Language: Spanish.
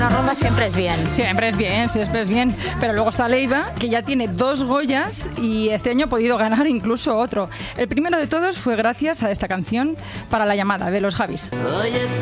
Una ronda siempre es bien. Siempre es bien. Pero luego está Leiva, que ya tiene 2 Goyas y este año ha podido ganar incluso otro. El primero de todos fue gracias a esta canción, Para la llamada, de los Javis.